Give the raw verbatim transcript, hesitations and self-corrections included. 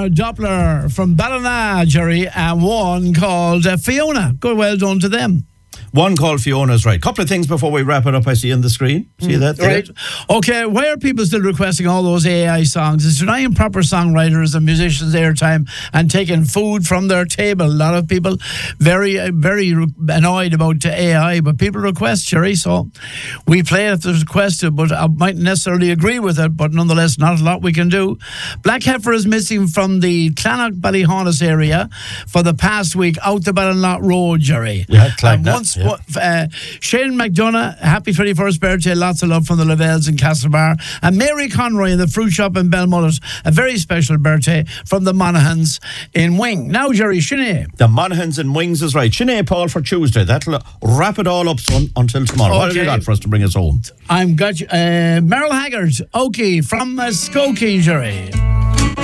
uh, Doppler from Ballina, Jerry, and one called uh, Fiona. Good, well done to them. One called Fiona's right. Couple of things before we wrap it up. I see on the screen. See mm, that? There? Right. Okay, why are people still requesting all those A I songs? It's denying proper songwriters and musicians airtime and taking food from their table. A lot of people very, uh, very annoyed about A I, but people request, Jerry, so we play it if there's requested, but I mightn't necessarily agree with it, but nonetheless, not a lot we can do. Black Heifer is missing from the Clannock Ballyhaunis area for the past week out the Ballinlough Road, Jerry. Yeah, Clannock. Once, yeah. Uh, Shane McDonough, happy twenty-first birthday, lots of love from the Lavelles in Castlebar, and Mary Conroy in the fruit shop in Belmullet, a very special birthday from the Monaghan's in Wing. Now, Jerry, Sinead. The Monaghan's in Wings is right. Sinead, Paul, for Tuesday. That'll wrap it all up, son, until tomorrow. Okay. What have you got for us to bring us home? I'm got you. Uh, Merrill Haggard, Okie from uh, Skokie, Jerry.